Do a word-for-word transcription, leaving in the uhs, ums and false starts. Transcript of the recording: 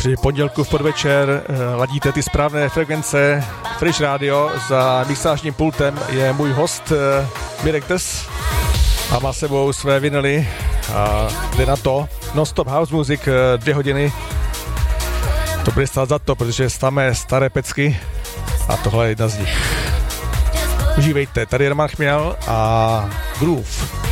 Při pondělku v podvečer ladíte ty správné frekvence. Fresh Radio, za mixážním pultem je můj host Mirek Trs a má sebou své vinily a jde na to. Non-stop house music, dvě hodiny. To bude stát za to, protože stáme staré pecky a tohle je jedna z nich. Užívejte, tady je Roman Chměl a Groove.